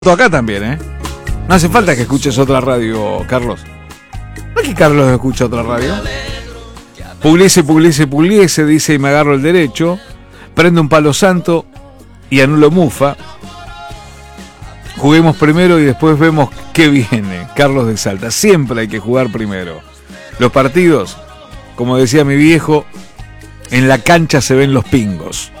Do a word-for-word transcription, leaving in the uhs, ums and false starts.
Acá también, ¿eh? No hace falta que escuches otra radio, Carlos. No es que Carlos escucha otra radio. Pugliese, Pugliese, Pugliese, dice y me agarro el derecho. Prende un palo santo y anulo mufa. Juguemos primero y después vemos qué viene. Carlos de Salta. Siempre hay que jugar primero. Los partidos, como decía mi viejo, en la cancha se ven los pingos.